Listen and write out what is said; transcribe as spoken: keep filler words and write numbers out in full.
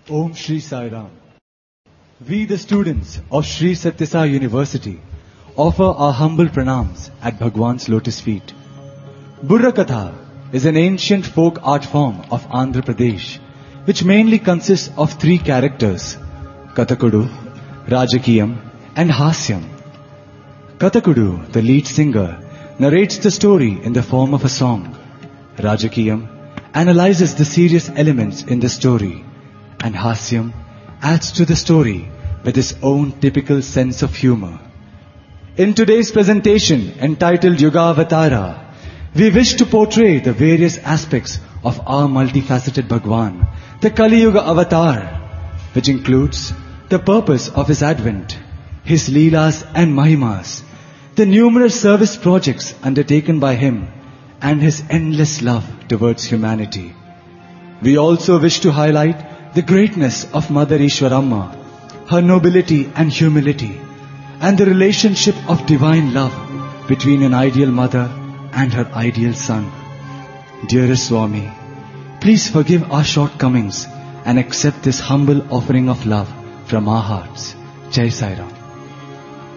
Om Shri Sai Ram. We, the students of Shri Satya Sai University, offer our humble pranams at Bhagwan's lotus feet. Burra Katha is an ancient folk art form of Andhra Pradesh, which mainly consists of three characters: Kathakudu, Rajakiyam, and Hasyam. Kathakudu, the lead singer, narrates the story in the form of a song. Rajakiyam analyzes the serious elements in the story, and Hasyam adds to the story with his own typical sense of humor. In today's presentation entitled Yuga Avatara, we wish to portray the various aspects of our multifaceted Bhagwan, the Kali Yuga Avatar, which includes the purpose of his advent, his Leelas and Mahimas, the numerous service projects undertaken by him, and his endless love towards humanity. We also wish to highlight the greatness of Mother Ishwaramma, her nobility and humility, and the relationship of divine love between an ideal mother and her ideal son. Dearest Swami, please forgive our shortcomings and accept this humble offering of love from our hearts. Jai Sai Ram.